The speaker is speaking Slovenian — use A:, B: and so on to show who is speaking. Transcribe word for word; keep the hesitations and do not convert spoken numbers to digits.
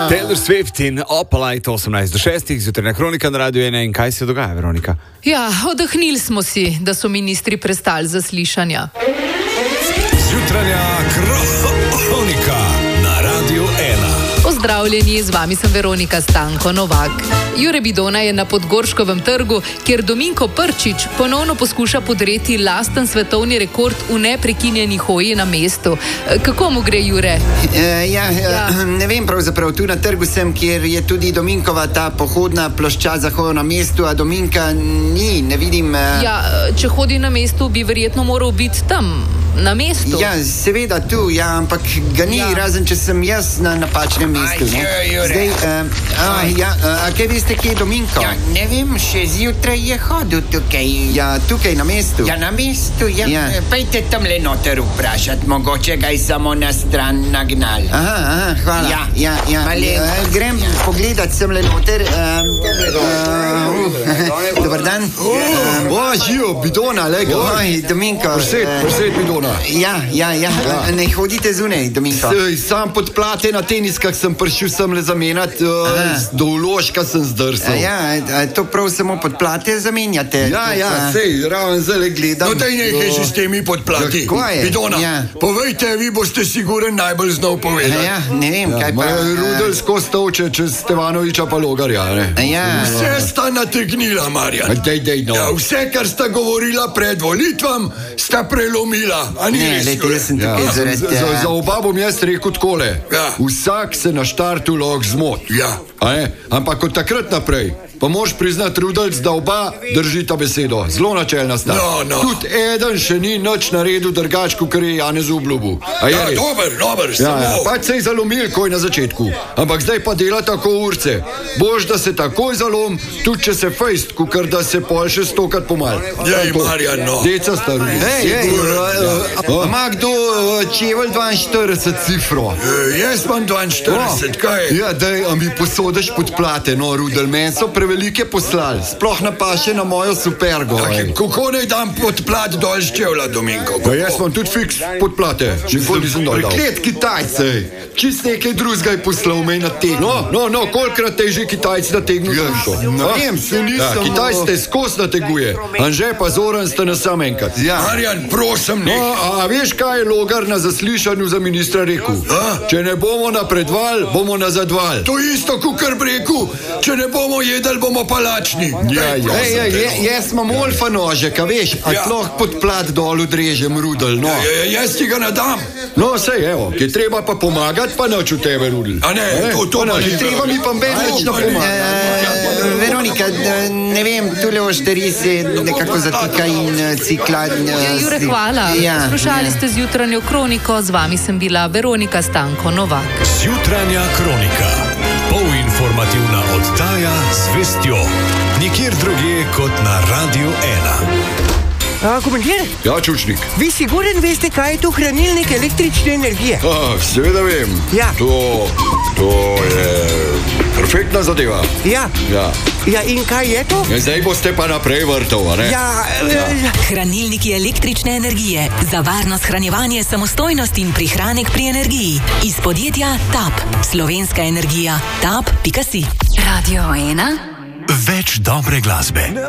A: Taylor Swift in Opalite osemnajst do šestih, zjutrajna kronika na Radiu ena. In kaj se dogaja, Veronika?
B: Ja, oddahnili smo si, da so ministri prestali zaslišanja.
C: Zjutrajna kronika na Radiu ena.
B: Pozdravljeni, z vami sem Veronika Stanko Novak. Jure Bidona je na Podgorškovem trgu, kjer Dominko Prčič ponovno poskuša podreti lasten svetovni rekord v neprekinjeni hoji na mestu. Kako mu gre, Jure?
D: E, ja, ja, ne vem pravzaprav, tu na trgu sem, kjer je tudi Dominkova ta pohodna ploščad za hojo na mestu, a Dominka ni, ne vidim... Uh...
B: Ja, če hodi na mestu, bi verjetno moral biti tam, na mestu.
D: Ja, seveda tu, ja, ampak ga ni, ja. Razen če sem jaz na napačnem mestu.
E: Aj, Jure.
D: Zdaj, uh, a, ja, uh, a kaj veste, kje je Dominko?
E: Ja, ne vem, še zjutraj je hodil tukaj.
D: Ja, tukaj na mestu.
E: Ja, na mestu, ja.
D: Ja.
E: Pejte tam le noter vprašati, mogoče ga je samo na stran nagnal.
D: Aha, aha, hvala.
E: Ja,
D: ja, ja.
E: Malenkost,
D: Uh, grem
E: ja.
D: pogledat sem le noter. Uh, uh, Dobar dan.
F: O, živo, Bidona, lega.
D: Oj, Dominko.
F: Presed,
D: uh,
F: presed, Bidona.
D: Ja, ja, ja, ja. Ne hodite zunaj, Dominko.
F: Sej, sam pod plate na teniskah sem prišel sem le zamenjati, uh, do uložka sem zdrsal.
D: Ja, a to prav samo pod plate zamenjate?
F: Ja, ja, sej, raven zdaj gledam.
G: No, daj nekaj že s temi podplati.
D: Kako je?
G: Bidona,
D: Ja.
G: povejte, vi boste siguren najbolj znal povedati.
D: Ja, ne vem, kaj pa...
F: Ma, Rudel skozi tovče čez Stevanoviča pa Logarja, ne?
D: Ja,
G: Vse sta nategnila, Marjan.
F: Ma, dej, dej, no.
G: Ja, vse, kar sta govorila pred volitvam, sta prelomila. A ni
D: ne,
G: res,
D: lejte,
G: Jure?
D: jaz sem
F: Ja,
D: tukaj
F: za,
D: zaradi...
F: za, za oba bom jaz rekel takole.
G: Ja.
F: Vsak se na štartu lahko zmot.
G: Ja.
F: A ne? Ampak od takrat naprej pa moš priznati, Rudelc, da oba držita besedo. Zelo načelna sta.
G: No, no.
F: Tudi eden še ni nič naredil drugačko, kar je Janez obljubil. A je
G: Ja,
F: res?
G: dober, dober,
F: Ja, ja,
G: samo.
F: pač se je zalomil, ko je na začetku. Ampak zdaj pa dela tako urce. Bož, da se takoj zalom, tudi če se fejst, kukar da se pol še stokat pomal.
G: Jej, Marjan, no.
F: Deca sta Rudel.
D: Hej, hej,
F: Ja.
D: ima kdo uh, čevelj dvainštirideset cifro?
G: E, jaz imam dvainštirideset, kaj je?
F: Ja, daj, a mi posodeš pod plate, no, Rudel, meni so prevelike poslali. Sploh ne paše na mojo supergo. ej.
G: Kako naj dam podplat dol z čevlja, Dominko?
F: Ja, jaz imam tudi fiks pod plate, še nikoli nisem dol dal. Preklet Kitajce, čist nekaj drugega je poslal me na tegno. No, no, no, kolikrat te je že Kitajci nategnil?
D: Ja, ne vem, se nisem,
F: Ja, Kitajci te skozi nateguje, Anže pa Zoran ste na sam enkrat.
D: Ja.
G: Marjan, prosim,
F: No,
G: ne.
F: a veš, kaj je Logar na zaslišanju za ministra rekel?
G: A?
F: Če ne bomo napredovali, bomo nazadovali.
G: To isto, kot kar bi rekel, če ne bomo jedli, bomo palačni.
F: Ja, ja.
D: Ej, ej, ej, jaz imam olfa nožek, a veš, a
G: Ja.
D: lahko pod plat dol odrežem, Rudel, no.
G: Ja, ja, jaz ti ga ne dam.
F: No, sej, evo, ki je treba pa pomagati, pa nič v tebe, Rudel.
G: A ne, to, to
F: Pa
G: pa
F: nič,
G: ni
F: treba mi pa ben nič ne
G: To pa ni.
F: pomaga.
D: E, Veronika, d- ne vem, tule ošteri se nekako zatika in uh, cikla... Uh,
B: Ja, Jure, hvala.
D: Ja,
B: Poslušali
D: ja.
B: ste zjutranjo kroniko, z vami sem bila Veronika Stanko Novak.
C: Zjutrajna kronika. Polinformativna oddaja z vestjo. Nikjer drugje kot na Radiu ena.
H: A, komandir,
F: Ja, čučnik.
H: vi siguren veste, kaj je to hranilnik električne energije?
F: Ah, seveda vem.
H: Ja.
F: To, to je perfektna zadeva.
H: Ja.
F: Ja.
H: Ja, in kaj je to?
F: Ja, zdaj boste pa naprej vrtov, a ne?
H: Ja, ja.
I: Hranilniki električne energije. Za varno shranjevanje, samostojnost in prihranek pri energiji. Iz podjetja Tap. Slovenska energija. tap pika si.
J: Radio ena.
C: Več dobre glasbe.